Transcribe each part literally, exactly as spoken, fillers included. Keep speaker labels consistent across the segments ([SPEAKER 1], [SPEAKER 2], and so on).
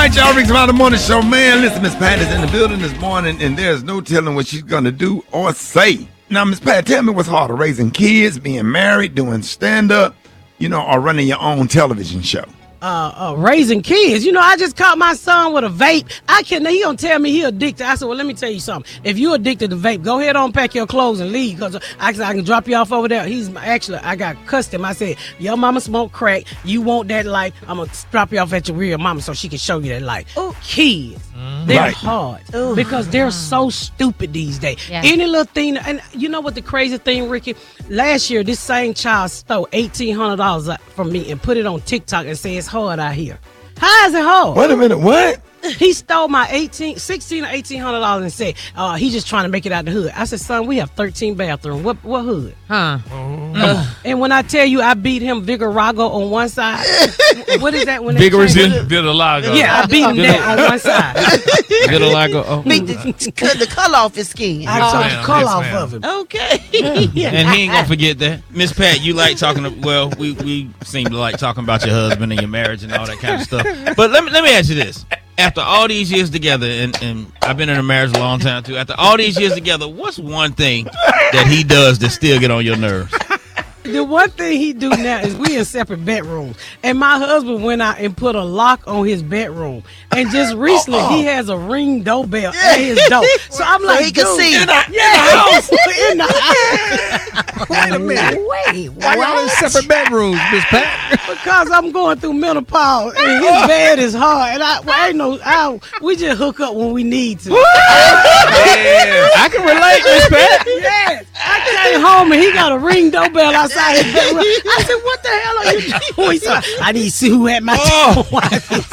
[SPEAKER 1] right, y'all. Rick's Around the Morning Show, man. Listen, Miss Pat is in the building this morning, and there's no telling what she's gonna do or say. Now, Miss Pat, tell me what's harder: raising kids, being married, doing stand-up, you know, or running your own television show.
[SPEAKER 2] Uh, uh, raising kids. You know, I just caught my son with a vape. I can. He gonna tell me he addicted. I said, well, let me tell you something. If you addicted to vape, go ahead on, pack your clothes and leave. Cause I, I can drop you off over there. He's actually, I got cussed him. I said, your mama smoke crack. You want that life? I'm gonna drop you off at your real mama so she can show you that life. Ooh. Kids. They're right. hard Ooh. because they're so stupid these days. Yeah. Any little thing, and you know what the crazy thing, Ricky? Last year, this same child stole eighteen hundred dollars from me and put it on TikTok and said it's hard out here. How is it hard?
[SPEAKER 1] Wait a minute, what?
[SPEAKER 2] He stole my eighteen, sixteen or eighteen hundred dollars and said, uh, he's just trying to make it out the hood. I said, son, we have thirteen bathrooms. What what hood?
[SPEAKER 3] Huh?
[SPEAKER 2] Uh, and when I tell you I beat him Vigarago on one side, what is that? When
[SPEAKER 4] Vigorous Vitiligo.
[SPEAKER 2] Yeah, I beat him that on one side.
[SPEAKER 3] Vitiligo. Oh.
[SPEAKER 5] Beat the, cut the color off his skin.
[SPEAKER 2] I took
[SPEAKER 4] Yes,
[SPEAKER 2] the color
[SPEAKER 4] yes,
[SPEAKER 2] off
[SPEAKER 4] ma'am.
[SPEAKER 2] of him.
[SPEAKER 5] Okay.
[SPEAKER 2] Yeah.
[SPEAKER 3] And he ain't gonna forget that. Miss Pat, you like talking to, well, we, we seem to like talking about your husband and your marriage and all that kind of stuff. But let me let me ask you this. After all these years together, and, and I've been in a marriage a long time too, after all these years together, what's one thing that he does that still get on your nerves?
[SPEAKER 2] The one thing he do now is we in separate bedrooms, and my husband went out and put a lock on his bedroom, and just recently he has a ring doorbell at his door. So I'm like,
[SPEAKER 5] he can
[SPEAKER 2] dude,
[SPEAKER 5] see.
[SPEAKER 2] in the, yeah, house, in the house.
[SPEAKER 4] Wait a minute.
[SPEAKER 2] Wait,
[SPEAKER 4] Why y'all in separate bedrooms, Miss Pat?
[SPEAKER 2] because I'm going through menopause, and his bed is hard, and I, well, ain't no, I, we just hook up when we need to.
[SPEAKER 4] Yeah, I can relate, Miss Pat.
[SPEAKER 2] Yes, I came home and he got a ring doorbell outside his bedroom. I said, "What the hell are you doing?" He said, "I need to see who at my
[SPEAKER 1] Oh.
[SPEAKER 2] door."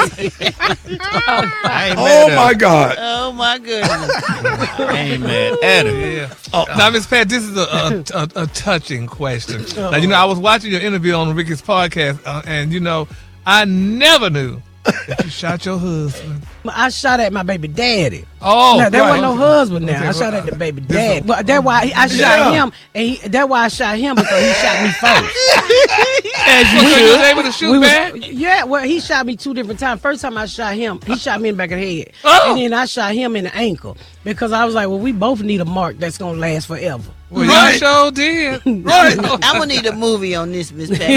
[SPEAKER 3] I ain't
[SPEAKER 1] Oh,
[SPEAKER 3] mad at
[SPEAKER 1] my
[SPEAKER 3] him.
[SPEAKER 1] God.
[SPEAKER 5] Oh my goodness.
[SPEAKER 3] I ain't mad at him.
[SPEAKER 4] Yeah. Oh, now, Miss Pat, this is a, a, a, a touching question. Now, you know, I was watching your interview on Ricky's podcast, uh, and, you know, I never knew that you shot your husband.
[SPEAKER 2] I shot at my baby daddy.
[SPEAKER 4] Oh,
[SPEAKER 2] No, there
[SPEAKER 4] right.
[SPEAKER 2] wasn't no husband now.
[SPEAKER 4] Okay,
[SPEAKER 2] I shot
[SPEAKER 4] well,
[SPEAKER 2] at the baby
[SPEAKER 4] this
[SPEAKER 2] daddy.
[SPEAKER 4] is-
[SPEAKER 2] But that's why he, I shot
[SPEAKER 1] Yeah.
[SPEAKER 2] him, and he, that's why I shot him because he shot me first.
[SPEAKER 4] As you should. You was able to shoot
[SPEAKER 2] We was-
[SPEAKER 4] back?
[SPEAKER 2] yeah, well, he shot me two different times. First time I shot him, he shot me in the back of the head,
[SPEAKER 4] Oh.
[SPEAKER 2] and then I shot him in the ankle because I was like, well, we both need a mark that's gonna last forever.
[SPEAKER 4] Well,
[SPEAKER 1] Right.
[SPEAKER 4] you sure did.
[SPEAKER 1] Right.
[SPEAKER 5] I'm gonna need a movie on this, Miss Pat.